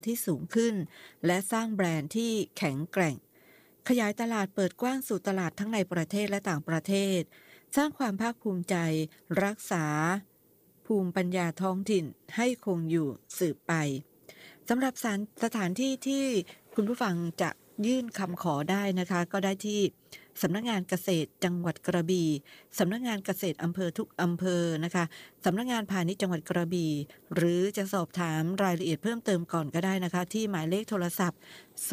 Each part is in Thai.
ที่สูงขึ้นและสร้างแบรนด์ที่แข็งแกร่งขยายตลาดเปิดกว้างสู่ตลาดทั้งในประเทศและต่างประเทศสร้างความภาคภูมิใจรักษาภูมิปัญญาท้องถิ่นให้คงอยู่สืบไปสำหรับสถานที่ที่คุณผู้ฟังจะยื่นคำขอได้นะคะก็ได้ที่สำนักงานเกษตรจังหวัดกระบี่สำนักงานเกษตรอำเภอทุกอำเภอนะคะสำนักงานพาณิชย์จังหวัดกระบี่หรือจะสอบถามรายละเอียดเพิ่มเติมก่อนก็ได้นะคะที่หมายเลขโทรศัพท์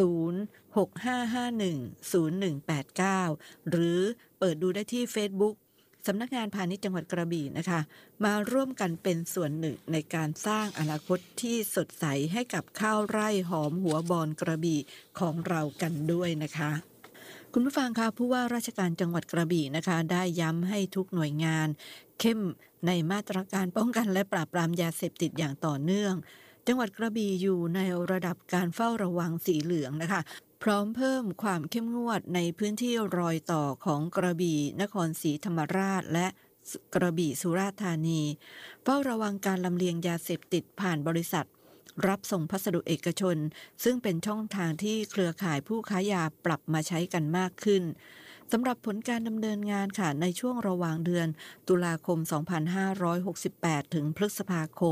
065510189หรือเปิดดูได้ที่ Facebookสำนักงานพาณิชย์จังหวัดกระบี่นะคะมาร่วมกันเป็นส่วนหนึ่งในการสร้างอนาคตที่สดใสให้กับข้าวไร่หอมหัวบอนกระบี่ของเรากันด้วยนะคะคุณผู้ฟังคะผู้ว่าราชการจังหวัดกระบี่นะคะได้ย้ำให้ทุกหน่วยงานเข้มในมาตรการป้องกันและปราบปรามยาเสพติดอย่างต่อเนื่องจังหวัดกระบี่อยู่ในระดับการเฝ้าระวังสีเหลืองนะคะพร้อมเพิ่มความเข้มงวดในพื้นที่รอยต่อของกระบี่นครศรีธรรมราชและกระบี่สุราษฎร์ธานีเฝ้าระวังการลำเลียงยาเสพติดผ่านบริษัทรับส่งพัสดุเอกชนซึ่งเป็นช่องทางที่เครือข่ายผู้ค้ายาปรับมาใช้กันมากขึ้นสำหรับผลการดำเนินงานค่ะในช่วงระหว่างเดือนตุลาคม 2568 ถึงพฤษภาคม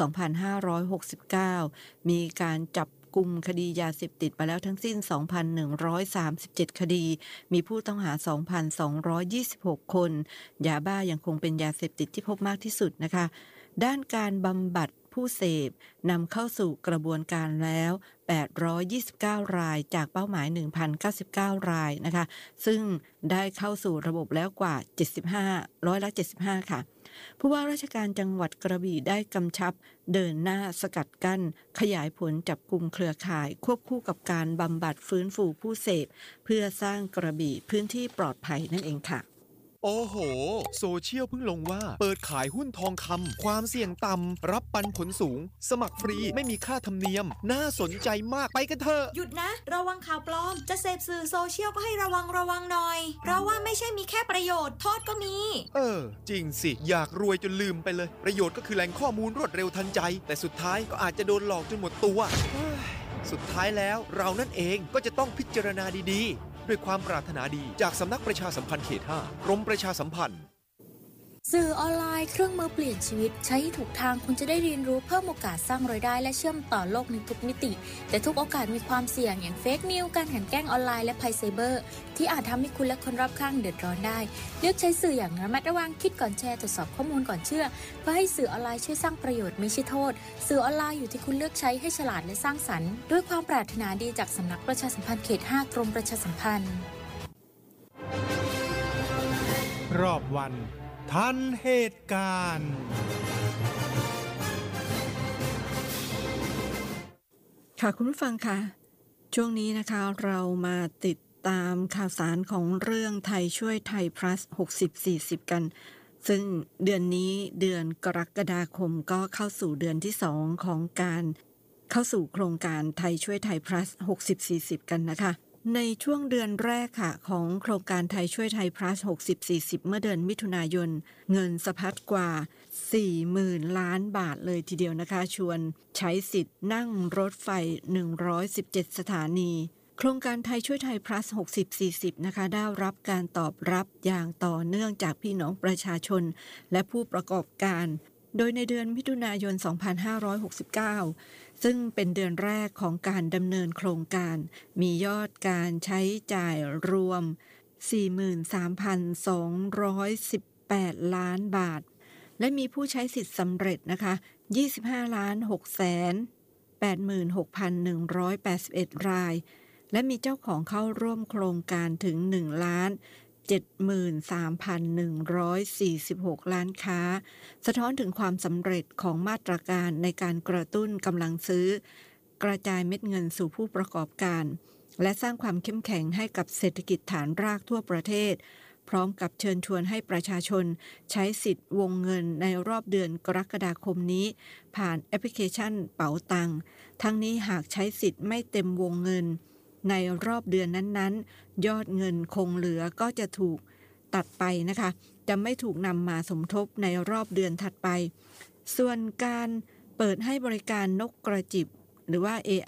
2569 มีการจับกลุ่มคดียาเสพติดไปแล้วทั้งสิ้น 2,137 คดีมีผู้ต้องหา 2,226 คนยาบ้ายังคงเป็นยาเสพติดที่พบมากที่สุดนะคะด้านการบำบัดผู้เสพนำเข้าสู่กระบวนการแล้ว829รายจากเป้าหมาย 1,099 รายนะคะซึ่งได้เข้าสู่ระบบแล้วกว่า75%ค่ะผู้ว่าราชการจังหวัดกระบี่ได้กำชับเดินหน้าสกัดกั้นขยายผลจับกลุ่มเครือข่ายควบคู่กับการบำบัดฟื้นฟูผู้เสพเพื่อสร้างกระบี่พื้นที่ปลอดภัยนั่นเองค่ะโอ้โหโซเชียลเพิ่งลงว่าเปิดขายหุ้นทองคำความเสี่ยงต่ำรับปันผลสูงสมัครฟรีไม่มีค่าธรรมเนียมน่าสนใจมากไปกันเถอะหยุดนะระวังข่าวปลอมจะเสพสื่อโซเชียลก็ให้ระวังหน่อยเพราะว่าไม่ใช่มีแค่ประโยชน์โทษก็มีจริงสิอยากรวยจนลืมไปเลยประโยชน์ก็คือแหล่งข้อมูลรวดเร็วทันใจแต่สุดท้ายก็อาจจะโดนหลอกจนหมดตัวสุดท้ายแล้วเรานั่นเองก็จะต้องพิจารณาดีๆด้วยความปรารถนาดีจากสำนักประชาสัมพันธ์เขต 5 กรมประชาสัมพันธ์สื่อออนไลน์เครื่องมือเปลี่ยนชีวิตใช้ให้ถูกทางคุณจะได้เรียนรู้เพิ่มโอกาสสร้างรายได้และเชื่อมต่อโลกในทุกมิติแต่ทุกโอกาสมีความเสี่ยงอย่างเฟกนิวส์การกลั่นแกล้งออนไลน์และภัยไซเบอร์ที่อาจทำให้คุณและคนรอบข้างเดือดร้อนได้เลือกใช้สื่ออย่างระมัดระวังคิดก่อนแชร์ตรวจสอบข้อมูลก่อนเชื่อเพื่อให้สื่อออนไลน์ช่วยสร้างประโยชน์ไม่ใช่โทษสื่อออนไลน์อยู่ที่คุณเลือกใช้ให้ฉลาดและสร้างสรรค์ด้วยความปรารถนาดีจากสำนักประชาสัมพันธ์เขต 5 กรมประชาสัมพันธ์รอบวันทันเหตุการณ์ค่ะคุณผู้ฟังคะช่วงนี้นะคะเรามาติดตามข่าวสารของเรื่องไทยช่วยไทย plus 60-40 กันซึ่งเดือนนี้เดือนกรกฎาคมก็เข้าสู่เดือนที่2ของการเข้าสู่โครงการไทยช่วยไทย plus 60-40 กันนะคะในช่วงเดือนแรกค่ะของโครงการไทยช่วยไทย plus 60-40 เมื่อเดือนมิถุนายนเงินสะพัดกว่า 40,000 ล้านบาทเลยทีเดียวนะคะชวนใช้สิทธิ์นั่งรถไฟ117สถานีโครงการไทยช่วยไทย plus 60-40 นะคะได้รับการตอบรับอย่างต่อเนื่องจากพี่น้องประชาชนและผู้ประกอบการโดยในเดือนมิถุนายน 2569 ซึ่งเป็นเดือนแรกของการดำเนินโครงการมียอดการใช้จ่ายรวม 43,218 ล้านบาทและมีผู้ใช้สิทธิ์สำเร็จนะคะ 25,686,181 รายและมีเจ้าของเข้าร่วมโครงการถึง 1,73,146 ล้านค้าสะท้อนถึงความสำเร็จของมาตรการในการกระตุ้นกำลังซื้อกระจายเม็ดเงินสู่ผู้ประกอบการและสร้างความเข้มแข็งให้กับเศรษฐกิจฐานรากทั่วประเทศพร้อมกับเชิญชวนให้ประชาชนใช้สิทธิ์วงเงินในรอบเดือนกรกฎาคมนี้ผ่านแอปพลิเคชันเป๋าตังทั้งนี้หากใช้สิทธิ์ไม่เต็มวงเงินในรอบเดือนนั้นๆยอดเงินคงเหลือก็จะถูกตัดไปนะคะจะไม่ถูกนำมาสมทบในรอบเดือนถัดไปส่วนการเปิดให้บริการนกกระจิบหรือว่า